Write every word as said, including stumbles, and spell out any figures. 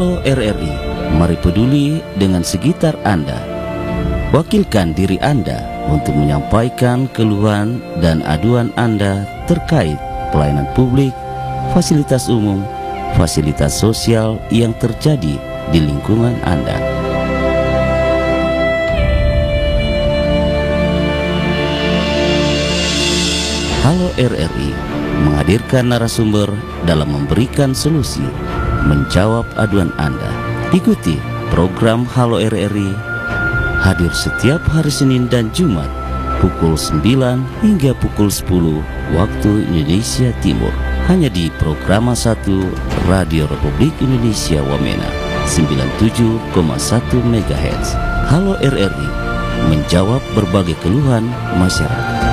Halo R R I, mari peduli dengan sekitar Anda. Wakilkan diri Anda untuk menyampaikan keluhan dan aduan Anda terkait pelayanan publik, fasilitas umum, fasilitas sosial yang terjadi di lingkungan Anda. Halo R R I menghadirkan narasumber dalam memberikan solusi, menjawab aduan Anda. Ikuti program Halo R R I hadir setiap hari Senin dan Jumat pukul sembilan hingga pukul sepuluh waktu Indonesia Timur. Hanya di Programa satu Radio Republik Indonesia Wamena sembilan puluh tujuh koma satu megahertz. Halo R R I menjawab berbagai keluhan masyarakat.